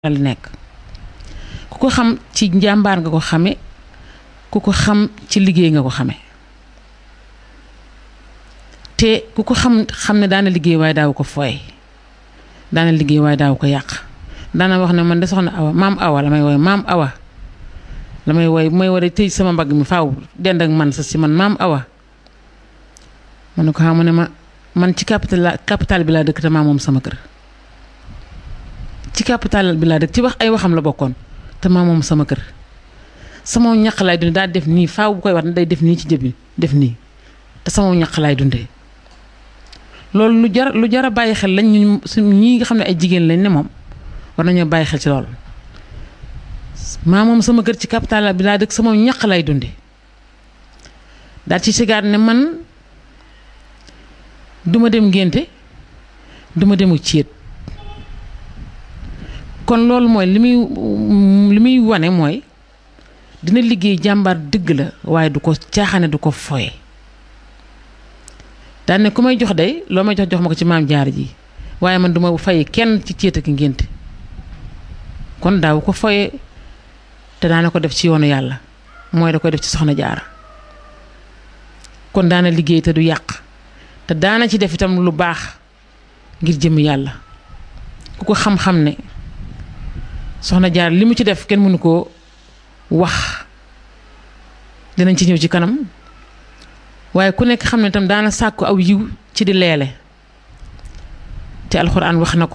la nekk ku ko xam ci njàmbaar nga ko xame ku ko xam ci liggéey nga ko xame te ku ko xam ne daana liggéey waaye daaw ko fooy daana liggéey waaye daaw ko yàq daana wax ne man de soxna awa maam awa la may wooy maam awa la may wooy may war a tëj sama mbagg mi faaw dend ak man sa si man maam awa ma ne ko xam ne man ci capital bi laa dëkk te maa moom sama kër ci capital bi laa dëkk ci wax ay waxam la bokkoon te maa moom sama kër sama ñaq laay dundee daal def nii faaw bu koy wax day def nii ci jëbi def nii te sama ñaq laay dundee loolu lu jar a bàyyi xel lañ ñu ñi nga xam ne ay jigéen lañ ne moom war nañoo bàyyi xel ci loolu maa moom sama kër ci capital bi laa dëkk sama ñaq laay dundee daal ci sigaat ne man duma dem ngénte duma demu céet kon loolu mooy li muy wane mooy dina liggéey jàmbaar dëgg la waaye du ko caaxaane du ko foye daan ne ku may jox day loo may jox ma ko ci maam jaar ji waaye man duma fay kenn ci céet ak ngénte kon daaw ko foye te daana ko def ci yoonu yàlla mooy da koy def ci soxna jaara kon daana liggéey te du yàq te daana ci def itam lu baax ngir jëm yàlla ku ko xam-xam ne soxna jaar li mu ci def kenn mënu koo wax dinañ ci ñëw ci kanam waaye ku nekk xam ne itam daana sàkku aw yiw ci di leele te alxuraan wax na ko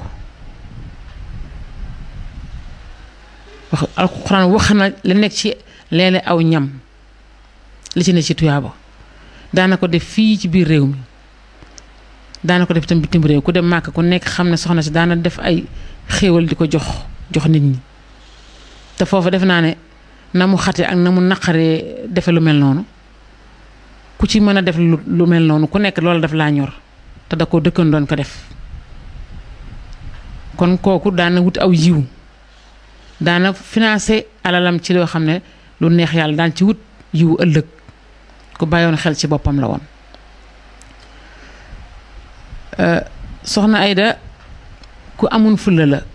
alxuraan wax na li nekk ci leele aw ñam li ci ne ci tuyaaba daana ko def fii ci biir réew mi daana ko def itam bitim réew ku dem màkk ku nekk xam ne soxna si daana def ay xéewal di ko jox nit ñi te foofu def naa ne na mu xate ak na mu naqaree defe lu mel noonu ku ci mën a def lu mel noonu ku nekk loolu daf laa ñor te da ko dëkkan doon ko def kon kooku daana wut aw yiw daana financé alalam ci loo xam ne lu neex yàlla daan ci wut yiw ëllëg ku bàyyoon xel ci boppam la woon soxna Ayda ku amun fulla la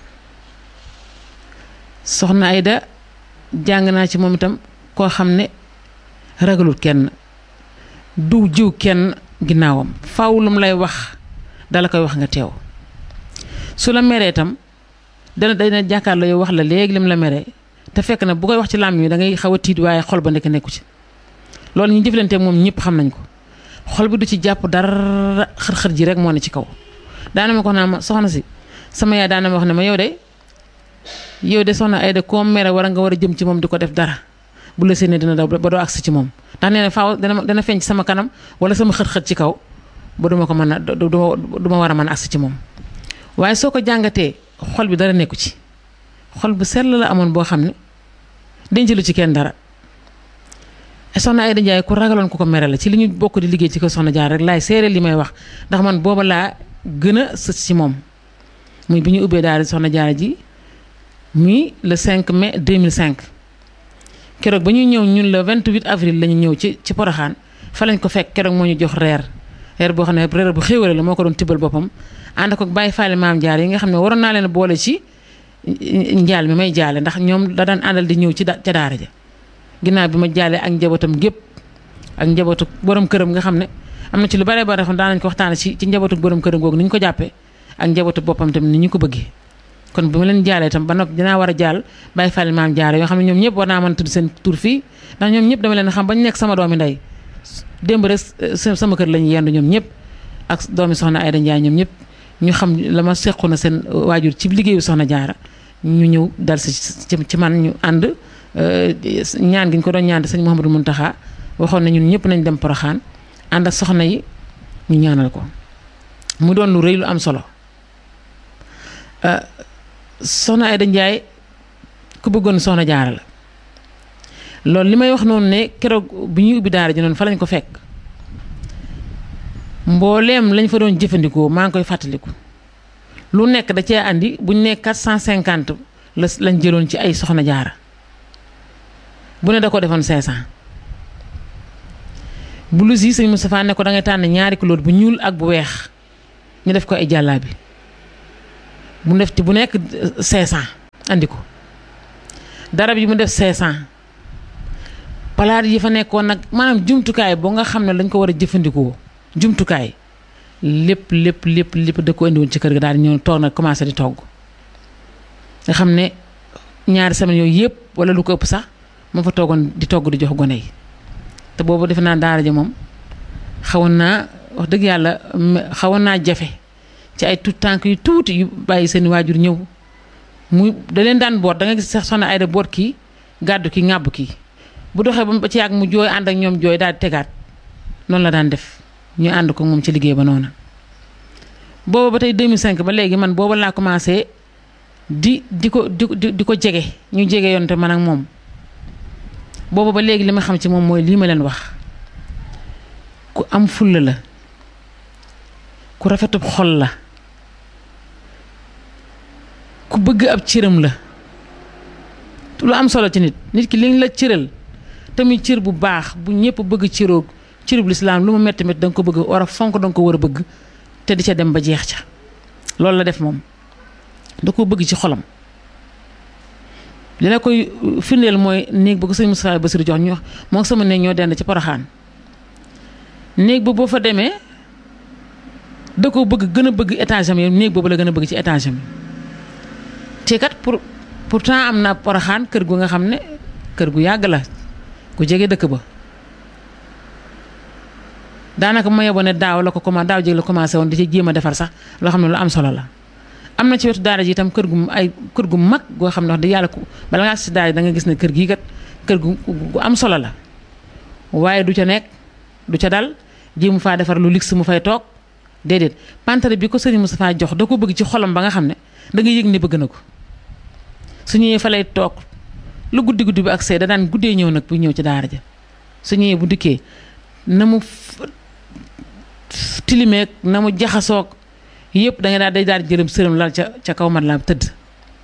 soxna Ayda jàng naa ci moom itam koo xam ne ragalut kenn du jiw kenn ginnaawam faaw lu mu lay wax dala koy wax nga teew su la meree itam dana jàkkaarloo yow wax la léegi lim la meree te fekk na bu koy wax ci làmmiñ wi da ngay xaw a tiit waaye xol ba nekk nekku ci loolu ñu jëflante moom ñëpp xam nañ ko xol bi du ci jàpp dara xër-xër ji rek moo ne ci kaw daana ma ko naa ma soxna si sama yaay daana ma wax ne ma yow de soxna Ayda koo mere war nga war a jëm ci moom di ko def dara bu la séenee dina daw ba doo agsi ci moom ndax nee na faaw dana feeñ ci sama kanam wala sama xët-xët ci kaw ba duma ko mën a duma war a mën a agsi ci moom waaye soo ko jàngatee xol bi dara nekku ci xol bu sell la amoon boo xam ne denc lu ci kenn dara soxna Ayda Njaay ku ragaloon ku ko mere la ci li ñu bokk di liggéey ci ko soxna jaar rek laay seere li may wax ndax man booba laa gën a sës ci moom muy bi ñu ubbee daal soxna jaar ji muy le 5 mai 2005 keroog ba ñuy ñëw ñun le 28 avril la ñu ñëw ci Poroxaan fa lañ ko fekk keroog moo ñu jox reer boo xam ne reer bu xéewale la moo ko doon tibbal boppam ànd ko bàyyi faale maam jaar yi nga xam ne waroon naa leen boole ci njaal mi may jaale ndax ñoom da daan àndal di ñëw ca daara ja ginnaaw bi ma jaalee ak njabootam gépp ak njabootu borom këram nga xam ne am na ci lu bare bare xam daan nañ ko waxtaane ci njabootu borom këram googu ni ñu ko jàppee ak njabootu boppam tamit ni ñu ko bëggee kon bu ma leen jaalee itam ba noppi dinaa war a jaal bàyyi faale maam jaare yoo xam ne ñoom ñëpp war naa mën tudd seen tur fii ndax ñoom ñëpp dama leen xam ba ñu nekk sama doomi ndey démb rek sama kër lañu yendu ñoom ñëpp ak doomi soxna Ayda Njaay ñoom ñëpp ñu xam la ma sequ na seen waajur ci liggéeyu soxna jaara ñu ñëw dal si ci man ñu ànd ñaan gi ñu ko doon ñaan sëñ Mouhamadou Mountakha waxoon na ñun ñëpp nañ dem Poroxaan ànd ak soxna yi ñu ñaanal ko mu doon lu rëy lu am solo soxna Ayda Njaay ku bëggoon soxna jaara la loolu li may wax noonu ne keroog bi ñuy ubbi daara ji noonu fa lañ ko fekk mbooleem lañ fa doon jëfandikoo maa ngi koy fàttaliku lu nekk da cee andi buñ ne 450 lañ jëloon ci ay soxna jaara bu ne da ko defoon 500 blouse yi sëñ Moustapha ne ko da ngay tànn ñaari couleur bu ñuul ak bu weex ñu def ko ay jàllaabi bu nekk 500 andi ko darab yi mu def 500 palaat yi fa nekkoon nag maanaam jumtukaay boo nga xam ne dañ ko war a jëfandikoo jumtukaay lépp da ko indi woon ci kër ga daal di ñëw toog nag commencé di togg nga xam ne ñaari semaine yooyu yëpp wala lu ko ëpp sax moo fa toogoon di togg di jox gone yi te boobu defe naa daara ja moom xawoon naa wax dëgg yàlla xawoon naa jafe ci ay tout tànk yu tuuti yu bàyyi seen waajur ñëw muy da leen daan boot da nga gis sax soxna Ayda boot kii gàddu ki ŋàbb kii bu doxee ba ci yàgg mu jooy ànd ak ñoom jooy daal di tegaat noonu la daan def ñu ànd ko moom ci liggéey ba noonu booba ba tey 2005 ba léegi man booba laa commencé di ko jege ñu jege yoon te man ak moom booba ba léegi li ma xam ci moom mooy lii ma leen wax ku am fulla la ku rafetub xol la ku bëgg ab cëram la lu am solo ci nit ki liñ la cëral tamit cër bu baax bu ñëpp bëgg cëroog cërub lislaam lu mu metti da nga ko bëgg war a fonk da nga ko war a bëgg te di ca dem ba jeex ca loolu la def moom da ko bëgg ci xolam li la koy firndeel mooy néeg ba ko sëñ Moustapha Bassirou jox ñu moo sama néeg ñoo dend ci Poroxaan néeg ba boo fa demee da ko bëgg gën a bëgg étage am néeg boobu la gën a bëgg ci étage am te kat pourtant am na Poroxaan kër gu nga xam ne kër gu yàgg la ku jege dëkk ba daanaka ma yeboo ne daaw jég la commencé woon di ci jéem a defar sax loo xam ne lu am solo la am na ci wetu daara ji itam kër gu mag goo xam ne wax dëgg yàlla bala ngaa si daara ji da nga gis ne kër gii kat kër gu am solo la waaye du ca nekk du ca dal jéemu faa defar lu luxe mu fay toog déedéet pantere bi ko sëriñ Moustapha jox da ko bëgg ci xolam ba nga xam ne da nga yëg ne bëgg na ko su ñëwee fa lay toog lu guddi bi ak see da daan guddee ñëw nag bu ñëw ci daara ja su ñëwee bu dikkee na mu tilimeeg na mu jaxasoog yëpp da nga day daal jëlëm sërëm lal ca kaw mat la tëdd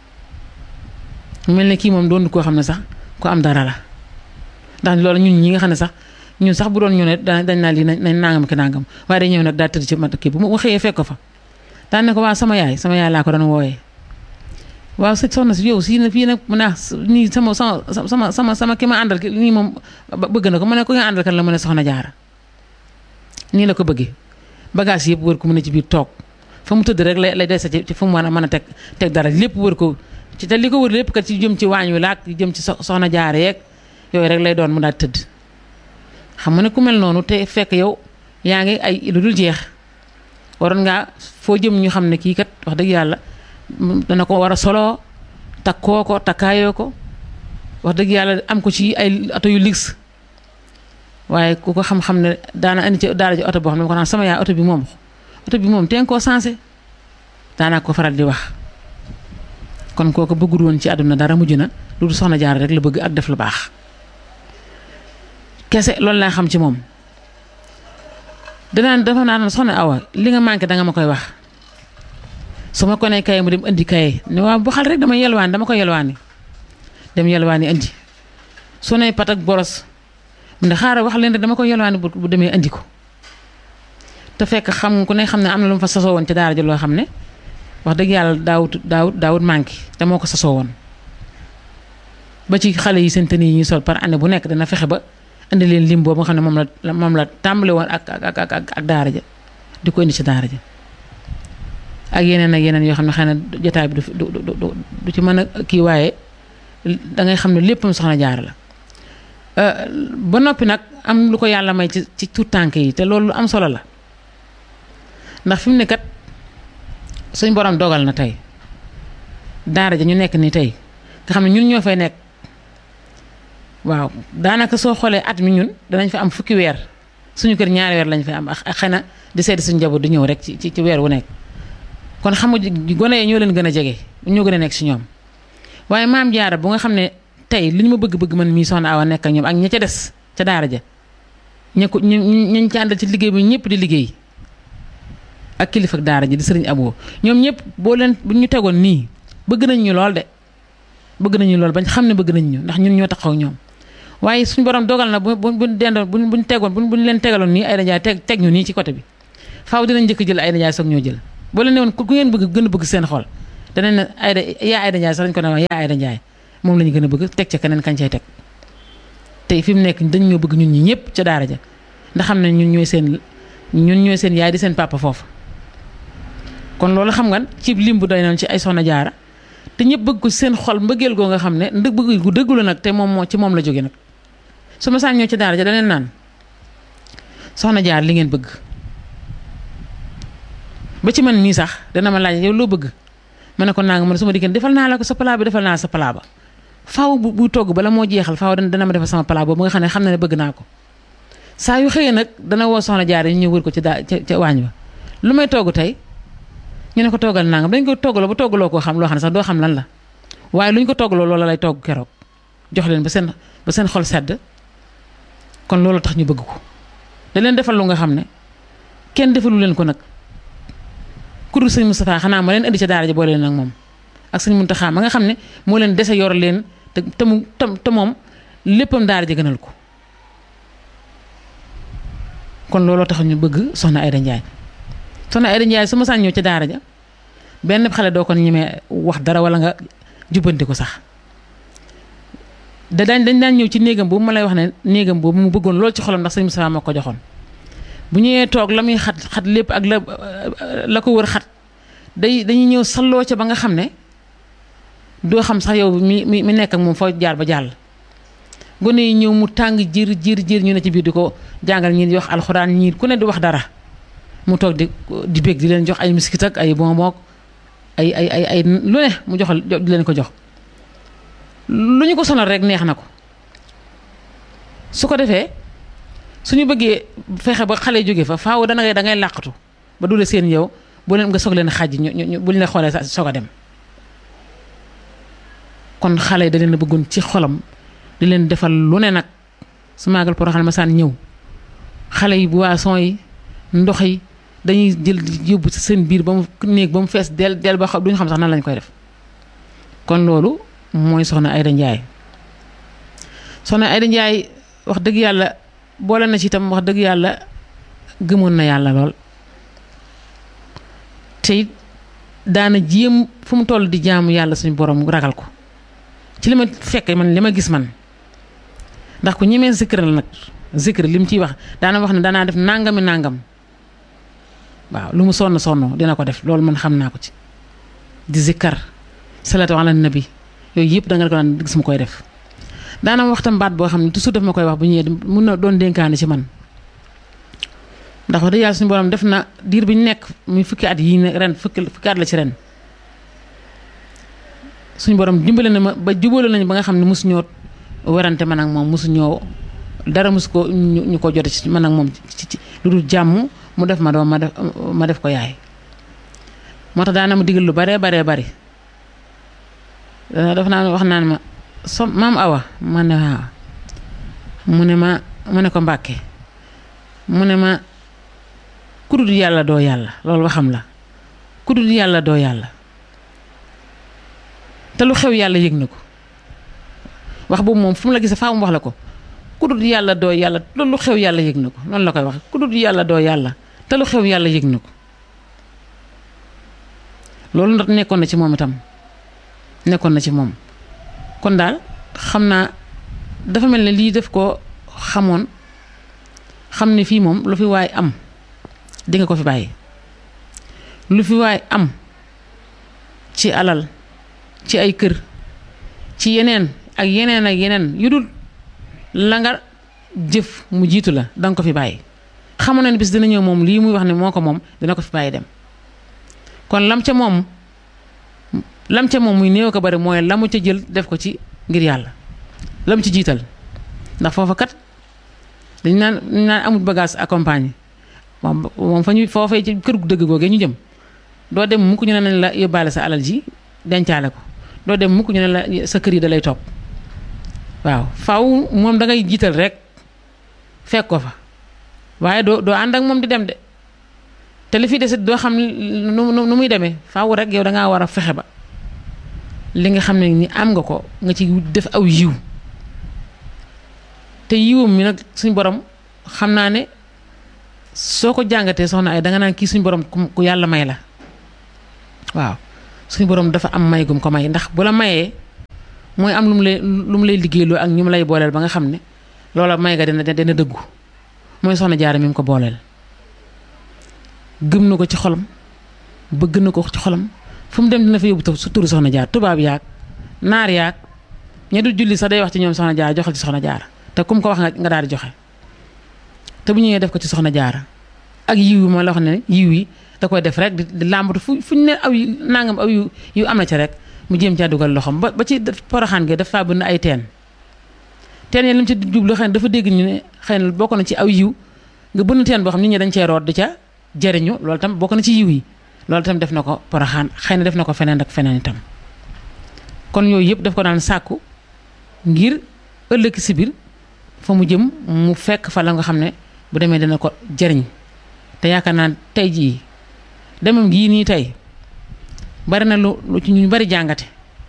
mel ne kii moom doon koo xam ne sax ko am dara la ndax loolu ñun ñi nga xam ne sax ñun sax bu doon ñu ne dañ naa lii nañ nangam ki nangam waaye day ñëw nag daa tëdd ci mat kii bu mu xëyee fekk ko fa daan ne ko waa sama yaay laa ko doon wooyee waaw soxna si yow si na fii nag mu ne nii sama ki ma àndal nii moom bëgg na ko mu ne ko nga àndal kan la mu ne soxna Jaara nii la ko bëggee bagage yëpp wër ko mu ne ci biir toog fa mu tëdd rek lay des ci fa mu mën a teg dara lépp wër ko ci te li ko wër lépp kat ci jëm ci waañ wi laak jëm ci soxna Jaara yeeg yooyu rek lay doon mu daal tëdd xam nga ne ku mel noonu te fekk yow yaa ngi ay lu dul jeex waroon ngaa foo jëm ñu xam ne kii kat wax dëgg yàlla dana ko war a soloo takkoo ko takkaayoo ko wax dëgg yàlla am ko ci ay oto yu luxe waaye ku ko xam-xam ne daana indi ci daara ji oto boo xam ne ko naan sama yaay oto bi moom teen koo sensé daanaa ko faral di wax kon kooku bëggul woon ci àdduna dara mujj na lu dul soxna Jaara rek la bëgg ak def lu baax kese loolu laa xam ci moom dafa naan soxna Awa li nga manqué danga ma koy wax su ma ko nee kaye mu dem indi kaye ne waaw bu xal rek dama koy yelwaani dem yelwaani indi su ne pat ak boros mu ne xaaral wax leen rek dama koy yelwaani bu demee indi ko te fekk xam ku ne xam ne am na lu mu fa sasoo woon ci daara ji loo xam ne wax dëgg yàlla daawut manqué te moo ko sasoo woon ba ci xale yi seen tenue yi ñuy sol par année bu nekk dana fexe ba indi leen lim boobu nga xam ne moom la tàmbale woon ak daara ja di ko indi ci daara ja ak yeneen yoo xam ne xëy na jotaay bi du ci mën a kii waaye dangay xam ne léppam soxna Jaara la ba noppi nag am lu ko yàlla may ci tout tànk yi te loolu lu am solo la ndax fi mu ne kat suñ borom dogal na tey daara ja ñu nekk ni tey nga xam ne ñun ñoo fay nekk waaw daanaka soo xoolee at mi ñun danañ fa am fukki weer suñu kër ñaari weer lañ fay am ak xëy na di seeti suñu njaboot di ñëw rek ci weer wu nekk kon xam nga gone yi ñoo leen gën a jege ñoo gën a nekk ci ñoom waaye maam Jaara bu nga xam ne tey li ñu ma bëgg man mii soxna Awa nekk ak ñoom ak ña ca des ca daara ja ñañ ci àndal ci liggéey bi ñëpp di liggéey ak kilifa ak daara ji di sëriñ Abo ñoom ñëpp bu ñu tegoon nii bëgg nañ ñu lool de bëgg nañ ñu lool bañ xam ne bëgg nañ ñu ndax ñun ñoo taxaw ñoom waaye suñu borom dogal na buñ leen tegaloon nii ay dajaay teg ñu nii ci côté bi faaw dinañ njëkk jël ay dajaay soog ñoo jël boo leen ne woon ku ngeen bëgg gën a bëgg seen xol danañ ne Ayda yaa Ayda Ndiaye sax dañ ko ne wax yaa Ayda Ndiaye moom la ñu gën a bëgg teg ca keneen kañ cay teg tey fi mu nekk dañ ñoo bëgg ñun ñi ñëpp ca daara ja ndax xam ne ñun ñooy seen yaay di seen papa foofu kon loolu xam nga ci lim bu doy noonu ci ay soxna jaara te ñëpp bëgg ko seen xol mbëggeel goo nga xam ne bëgg gu dëggu la nag te moom moo ci moom la jóge nag su ma saan ñëw ci daara ja daneen naan soxna jaar li ngeen bëgg ba ci man mii sax dana ma laaj yow loo bëgg ma ne ko naa nga man su ma diggante defal naa la ko sa plat bi defal naa sa plat ba faaw bu togg bala moo jeexal faaw dana ma defal sama plat boobu nga xam ne bëgg naa ko saa yu xëyee nag dana woo soxna jaar yi ñu ñëw wër ko ca waañ ba lu may togg tey ñu ne ko toggal nangam dañ ko toggaloo ba toggaloo koo xam loo xam ne sax doo xam lan la waaye lu ñu ko toggaloo loola lay togg keroog jox leen ba seen xol sedd kon loolu tax ñu bëgg ko da leen defal lu nga xam ne kenn defalu leen ko nag ku dul sëñ Moustapha xanaa ma leen indi ca daara ja boole leen ak moom ak sëñ Muntaxa ma nga xam ne moo leen dese yor leen te moom léppam daara ja gënal ko kon looloo tax ñu bëgg soxna Ayda Ndiaye soxna Ayda Ndiaye su ma saan ñëw ca daara ja benn xale doo ko ñemee wax dara wala nga jubbanti ko sax dañ daan ñëw ci néegam boobu ma lay wax ne néegam boobu mu bëggoon lool ci xolam ndax sëñ Moustapha moo ko joxoon bu ñëwee toog la muy xat lépp ak la ko wër xat dañuy ñëw salloo ca ba nga xam ne doo xam sax yow mi nekk ak moom foo jaar ba jàll gone yi ñëw mu tàng jir ñu ne ci biir di ko jàngal ñii di wax alxuraan ñii ku ne di wax dara mu toog di bég di leen jox ay miskit ak ay bonbon ay lu ne mu joxal di leen ko jox lu ñu ko sonal rek neex na ko su ko defee suñu bëggee fexe ba xale jóge fa faaw da ngay làqatu ba dule seen yow boo leen nga soog leen xàjj ñu bu ñu la xoolee soog a dem kon xale yi da leen a bëggoon ci xolam di leen defal lu ne nag su maagal Porokhane ma saan ñëw xale yi boisson yi ndox yi dañuy jël yóbbu ci seen biir ba mu néeg ba mu fees del ba duñu xam sax nan lañ koy def kon loolu mooy soxna Ayda Ndiaye soxna Ayda Ndiaye wax dëgg yàlla boole na ci itam wax dëgg yàlla gëmoon na yàlla lool te it daana jéem fu mu toll di jaamu yàlla suñu borom ragal ko ci li ma fekke man li ma gis man ndax ku ñemee zikr la nag zikr li mu ciy wax daana wax ne danaa def nangam waaw lu mu sonn dina ko def loolu man xam naa ko ci di zikkar salatu ala nabi yooyu yëpp da nga ko daan gis mu koy def daana wax tam baat boo xam ne toujours daf ma koy wax bu ñëwee mun na doon dénkaane ci man ndax wax dëgg yàlla suñu borom def na diir bi ñu nekk muy fukki at yii ne ren fukki at la ci ren suñu borom dimbale na ma ba jubóole nañu ba nga xam ne mosu ñoo werante man ak moom mosu ñoo dara mosu ko ñu ko jote ci man ak moom ci lu dul jàmm mu def ma doom ma def ko yaay moo tax daana ma digal lu baree bari dafa naa wax naan ma maam Awa ma ne waaw mu ne ko Mbàkke mu ne ma ku dul yàlla doo yàlla loolu waxam la ku dul yàlla doo yàlla te lu xew yàlla yëg na ko wax boobu moom fu mu la gisee faa mu wax la ko ku dul yàlla doo yàlla loolu lu xew yàlla yëg na ko noonu la koy wax ku dul yàlla doo yàlla te lu xew yàlla yëg na ko loolu ndax nekkoon na ci moom itam nekkoon na ci moom kon daal xam naa dafa mel ne lii def ko xamoon xam ne fii moom lu fi waay am di nga ko fi bàyyi lu fi waay am ci alal ci ay kër ci yeneen ak yeneen yu dul la nga jëf mu jiitu la danga ko fi bàyyi xamoon na ne bis dina ñëw moom lii muy wax ne moo ko moom dina ko fi bàyyi dem kon lam ca moom muy néew ko bari mooy la mu ca jël def ko ci ngir yàlla lam ci jiital ndax foofa kat dañ naan amul bagage accompagné moom fa ñuy foofee ci kër gu dëgg googee ñu jëm doo dem mukk ñu ne nañ la yóbbaale sa alal ji dencaale ko doo dem mukk ñu ne la sa kër yi da lay topp waaw faaw moom da ngay jiital rek fekk ko fa waaye doo ànd ak moom di dem de te li fi desit doo xam nu muy demee faaw rek yow dangaa war a fexe ba li nga xam ne ni am nga ko nga ci def aw yiw te yiwam mi nag suñ borom xam naa ne soo ko jàngatee soxna ay danga naan kii suñ borom ku yàlla may la waaw suñu borom dafa am may gum ko may ndax bu la mayee mooy am lu mu lay liggéeyloo ak ñu mu lay booleel ba nga xam ne loola may ga dina dëggu mooy soxna jaara mi mu ko booleel. gëm na ko ci xolam bëgg na ko ci xolam fu mu dem dina fa yóbbu su turu soxna jaar tubaab yaag naar yaag ña du julli sax day wax ci ñoom soxna jaara joxal ci soxna jaara te kum ko wax nga daal di joxe te bu ñëwee def ko ci soxna jaara ak yiw yi ma la wax ne yiw yi da koy def rek di làmbatu fuñ ne aw nangam aw yu am na ci rek mu jéem caa dugal loxoom ba ci Poroxaan gi dafa bëgg ay teen yi li mu ci jublu xëy na dafa dégg ñu ne xëy na bokk na ci aw yiw nga bënn teen boo xam nit ñi dañ cee root di ca jëriñu loolu tam bokk na ci yiw yi loolu tam def na ko Poroxaan xëy na def na ko feneen ak feneen itam kon yooyu yëpp daf ko daan sàkku ngir ëllëg si biir fa mu jëm mu fekk fa la nga xam ne bu demee dina ko jëriñ te yaakaar naa tey jii demam gii nii tey bari na lu ci ñu bari jàngate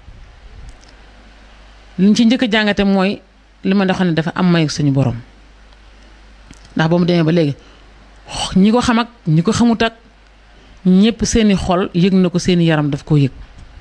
liñ ci njëkk a jàngate mooy li ma xam ne dafa am may suñu borom ndax ba mu demee ba léegi ñi ko xam ak ñi ko xamut ak ñëpp seeni xol yëg na ko seeni yaram daf koo yëg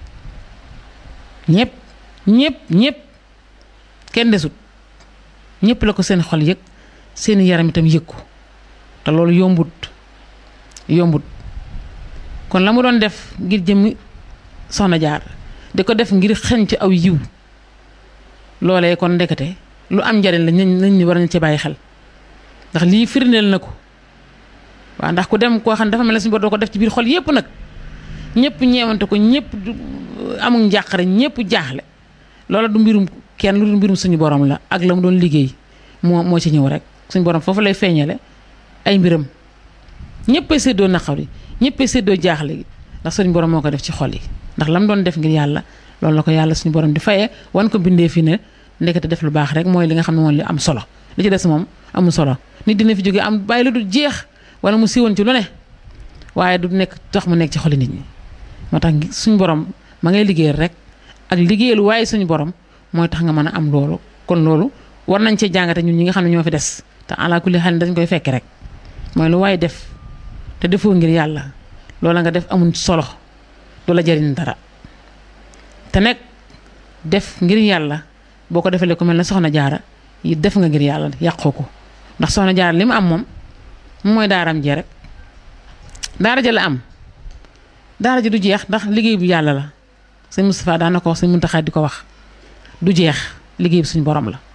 ñëpp kenn desut ñëpp la ko seen xol yëg seeni yaram itam yëg ko te loolu yombut kon la mu doon def ngir jëmmi soxna jaar di ko def ngir xeñ ci aw yiw loolee kon ndekete lu am njariñ la nit ñi war nañ ci bàyyi xel ndax lii firndeel na ko waaw ndax ku dem koo xam ne dafa mel ne suñu bor doo ko def ci biir xol yépp nag ñëpp ñeewante ko ñëpp amul njàqare ñëpp jaaxle loola du mbirum kenn lu du mbirum suñu borom la ak la mu doon liggéey moo ci ñëw rek suñu borom foofu lay feeñale ay mbiram ñëppay séddoo naqar yi ñëppay séddoo jaaxle gi ndax suñu borom moo ko def ci xol yi ndax la mu doon def ngir yàlla loolu la ko yàlla suñu borom di fayee wan ko bindee fi ne ndekete def lu baax rek mooy li nga xam ne moom li am solo li ci des moom amul solo nit dina fi jóge am bàyyi la du jeex wala mu siiwoon ci lu ne waaye du nekk tax mu nekk ci xoli nit ñi moo tax suñu borom ma ngay liggéeyal rek ak liggéeyal waaye suñu borom mooy tax nga mën a am loolu kon loolu war nañ cee jàngate ñun ñi nga xam ne ñoo fi des te ala kulli xel dañ koy fekke rek mooy lu waaye def te defoo ngir yàlla loola nga def amul solo du la jariñ dara te nekk def ngir yàlla boo ko defalee ku mel ne soxna jaara yi def nga ngir yàlla yàqoo ko ndax soxna jaara li mu am moom mooy daaram jee rek daara ja la am daara ji du jeex ndax liggéey bu yàlla la sëñ Moustapha daan na ko wax sëñ Muntaxa di ko wax du jeex liggéey bi suñu borom la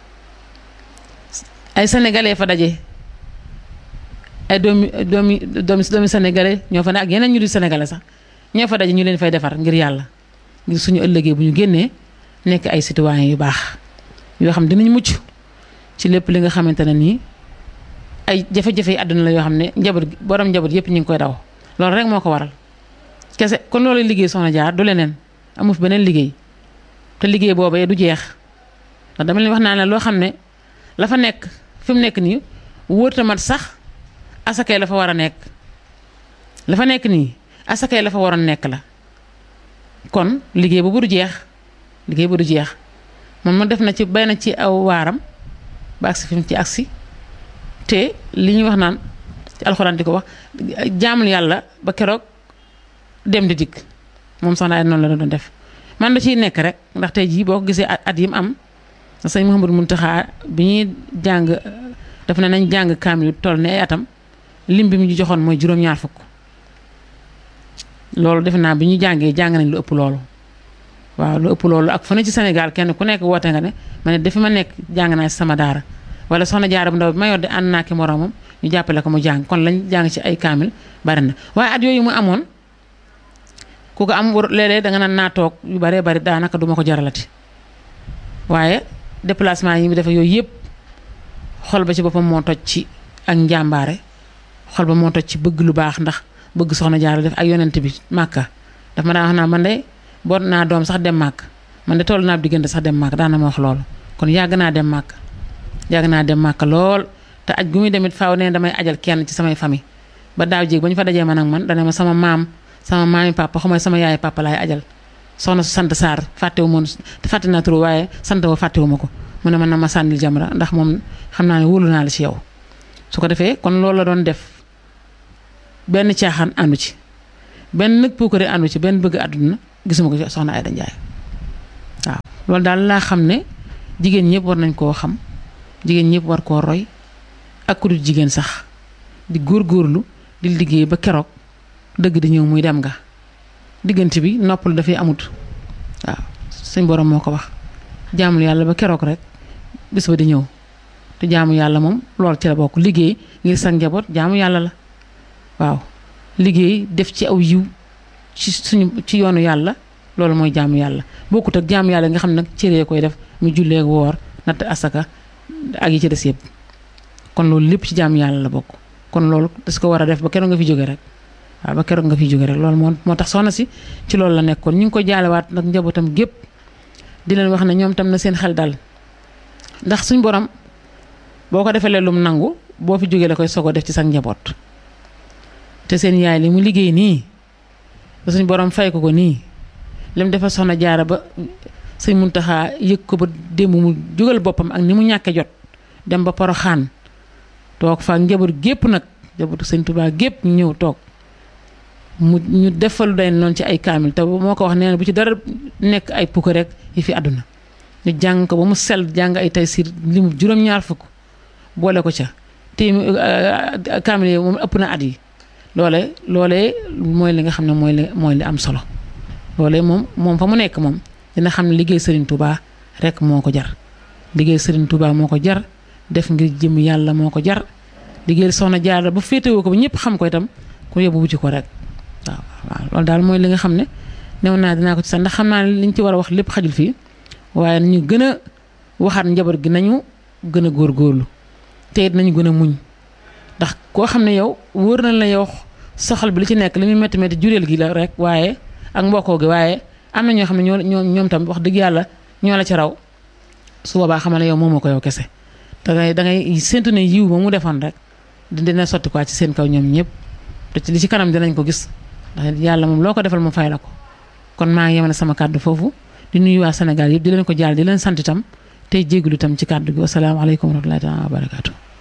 ay sénégalais fa daje ay doomi sénégalais ñoo fa ne ak yeneen ñu di sénégalais sax ñoo fa daje ñu leen fay defar ngir yàlla ngir suñu ëllëgee bu ñu génnee nekk ay citoyens yu baax yoo xam dinañ mucc ci lépp li nga xamante ne nii ay jafe-jafe yi àdduna la yoo xam ne borom njaboot yëpp ñu ngi koy daw loolu rek moo ko waral kese kon loolu liggéey soxna jaar du leneen amu fi beneen liggéey te liggéey boobee du jeex ndax dama leen wax naa ne loo xam ne la fa nekk fi mu nekk nii wóorta mat sax asakay la fa war a nekk la fa nekk nii asakay la fa waroon nekk la kon liggéey boobu du jeex moom ma def na ci bay na ci aw waaram ba agsi fi mu ci agsi te li ñuy wax naan ci alxuraan di ko wax jaamul yàlla ba keroog dem di dikk moom soxna ay noonu la doon def man da ciy nekk rek ndax tey jii boo ko gisee at yi mu am sëñ Mouhamadou Mountakha bi ñuy jàng daf ne nañ jàng kaamil yu toll ne ay atam lim bi mu ñu joxoon mooy juróom-ñaar fukk loolu defe naa bi ñu jàngee jàng nañ lu ëpp loolu waaw lu ëpp loolu ak fu ne ci Sénégal kenn ku nekk woote nga ne ma ne dafa ma nekk jàng naa ci sama daara wala soxna jaara bu ndaw bi ma yor de ànd naa ki moroomam ñu jàppale ko mu jàng kon lañ jàng ci ay kaamil bari na waaye at yooyu mu amoon ku ko am léeg-léeg danga naan naa toog yu baree bari daanaka duma ko jaralati waaye déplacement yi mu defe yooyu yëpp xol ba ci boppam moo toj ci ak njàmbaare xol ba moo toj ci bëgg lu baax ndax bëgg soxna jaara def ak yonent bi màkka daf ma daan wax naa man de boot naa doom sax dem màkk man de toll naa diggante sax dem màkk daan na ma wax loolu kon yàgg naa dem màkk lool te aj gu muy demit faaw ne damay ajal kenn ci samay famille ba daaw jéeg ba ñu fa dajee man ak man dana ma sama maami papa xamay sama yaay papa laay ajal soxna su sant Sarr fàtte naa tur waaye sant wa fàttewu ma ko mu ne man na ma sànnil jamra ndax moom xam naa ne wóolu naa la ci yow su ko defee kon loolu la doon def benn caaxaan àndu ci benn puukare àndu ci benn bëgg àdduna gisuma ko ci soxna Aïda Ndiaye waaw loolu daal laa xam ne jigéen ñëpp war nañ koo xam jigéen ñëpp war koo roy ak ku dul jigéen sax di góorgóorlu di liggéey ba keroog dëgg di ñëw muy dem nga diggante bi noppal dafay amut waaw suñ borom moo ko wax jaamul yàlla ba keroog rek bis ba di ñëw te jaamu yàlla moom loolu ci la bokk liggéey ngir sa njaboot jaamu yàlla la waaw liggéey def ci aw yiw ci yoonu yàlla loolu mooy jaamu yàlla bokkut ak jaamu yàlla nga xam nag cëree koy def mu jullee ak woor natt asaka ak yi ci des yëpp kon loolu lépp ci jaamu yàlla la bokk kon loolu das ko war a def ba keroog nga fi jóge rek waaw ba keroog nga fi jóge rek loolu moo tax soxna si ci loolu la nekkoon ñu ngi ko jaalewaat nag njabootam gépp di leen wax ne ñoom tam na seen xel dal ndax suñ borom boo ko defee lum nangu boo fi jógee la koy sogo def ci sa njaboot te seen yaay li mu liggéey nii ba suñ borom fay ko nii lim defal soxna jaara ba sëñ Muntaxa yëg ko ba démb mu jógal boppam ak ni mu ñàkke jot dem ba Poroxaan toog fa njaboot gépp nag njabootu sëñ Tuubaa gépp ñu ñëw toog ñu defal day noonu ci ay kaamil te moo ko wax nee na bu ci dara nekk ay pukk rek yi fi àdduna ñu jàng ko ba mu sell jàng ay Taysiir limu juróom-ñaar fukk boole ko ca te kaamil yi moom ëpp na at yi loolee mooy li nga xam ne mooy li am solo loolee moom fa mu nekk moom dina xam ne liggéey Serigne Touba rek moo ko jar liggéey Serigne Touba moo ko jar def ngir jëm yàlla moo ko jar liggéey soxna Jaara ba féetewoo ko ba ñëpp xam ko itam ku yóbbu wuti ko rek waaw loolu daal mooy li nga xam ne new naa dinaa ko ci sax ndax xam naa ne liñ ci war a wax lépp xajul fii waaye nañu gën a waxaat njaboot gi nañu gën a góorgóorlu te it nañu gën a muñ ndax koo xam ne yow wóor na la yow soxal bi li ci nekk li muy métti métti jureel gi la rek waaye ak mbokkoo gi waaye am na ñoo xam ne ñoom tam wax dëgg yàlla ñoo la ci raw su boobaa xamal ne yow moomoo ko yow kese dangay séntu ne yiw ba mu defoon rek dina sotti quoi ci seen kaw ñoom ñëpp te ci li ci kanam dinañ ko gis ndax yàlla moom loo ko defal mu fay la ko kon maa ngi yemale sama kàddu foofu di nuyu waa Sénégal yëpp di leen ko jaal di leen sant itam tey jégalu itam ci kàddu gi wasalaamaaleykum wa rahmatullahi wa barakaatu.